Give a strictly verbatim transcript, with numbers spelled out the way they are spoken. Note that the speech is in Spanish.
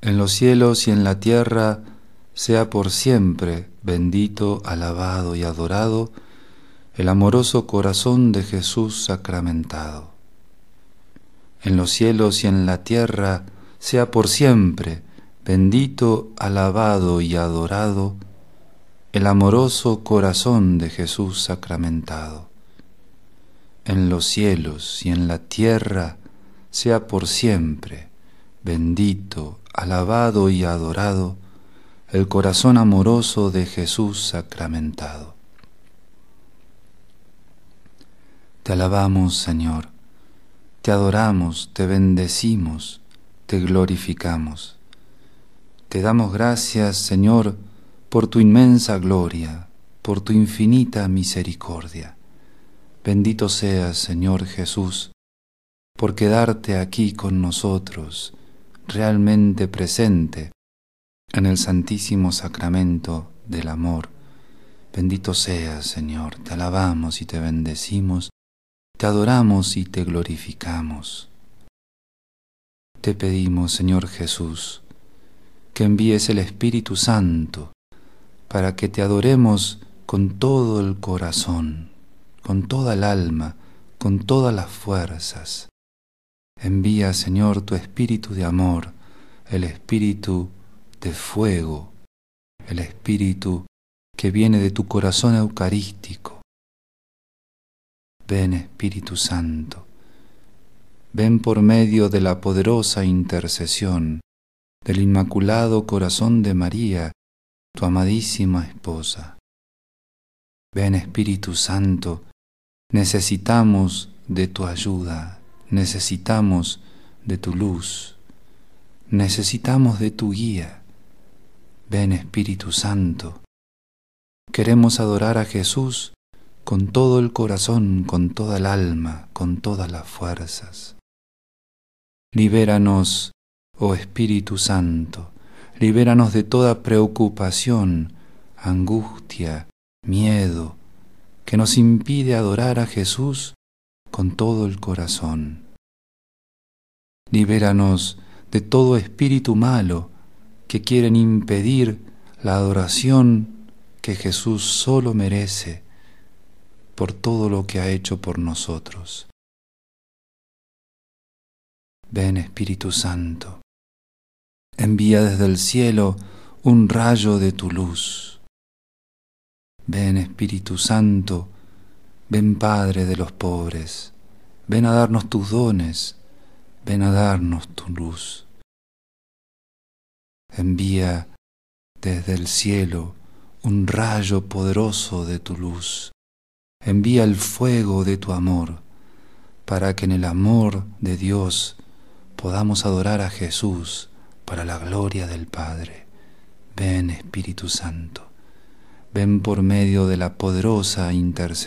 en los cielos y en la tierra, sea por siempre bendito, alabado y adorado el amoroso corazón de Jesús sacramentado. En los cielos y en la tierra, sea por siempre bendito, alabado y adorado el amoroso corazón de Jesús sacramentado. En los cielos y en la tierra, sea por siempre bendito, alabado y adorado el corazón amoroso de Jesús sacramentado. Te alabamos, Señor, te adoramos, te bendecimos, te glorificamos. Te damos gracias, Señor, por tu inmensa gloria, por tu infinita misericordia. Bendito seas, Señor Jesús, por quedarte aquí con nosotros, realmente presente en el santísimo sacramento del amor. Bendito seas, Señor, te alabamos y te bendecimos, te adoramos y te glorificamos. Te pedimos, Señor Jesús, que envíes el Espíritu Santo para que te adoremos con todo el corazón, con toda el alma, con todas las fuerzas. Envía, Señor, tu Espíritu de amor, el Espíritu de fuego, el Espíritu que viene de tu corazón eucarístico. Ven, Espíritu Santo, ven por medio de la poderosa intercesión del Inmaculado Corazón de María, tu amadísima esposa. Ven, Espíritu Santo, necesitamos de tu ayuda, necesitamos de tu luz, necesitamos de tu guía. Ven, Espíritu Santo, queremos adorar a Jesús con todo el corazón, con toda el alma, con todas las fuerzas. Libéranos, oh Espíritu Santo, libéranos de toda preocupación, angustia, miedo, que nos impide adorar a Jesús con todo el corazón. Libéranos de todo espíritu malo que quieren impedir la adoración que Jesús solo merece por todo lo que ha hecho por nosotros. Ven, Espíritu Santo, envía desde el cielo un rayo de tu luz. Ven, Espíritu Santo, ven, Padre de los pobres, ven a darnos tus dones, ven a darnos tu luz. Envía desde el cielo un rayo poderoso de tu luz. Envía el fuego de tu amor, para que en el amor de Dios podamos adorar a Jesús para la gloria del Padre. Ven, Espíritu Santo, ven por medio de la poderosa intercesión